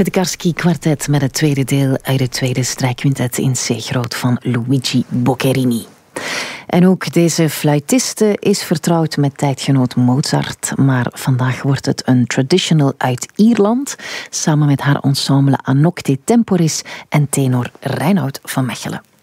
Het Karski kwartet met het tweede deel uit het tweede strijkquintet in C-groot van Luigi Boccherini. En ook deze fluitiste is vertrouwd met tijdgenoot Mozart, maar vandaag wordt het een traditional uit Ierland, samen met haar ensemble Anocte Temporis en tenor Reinoud van Mechelen.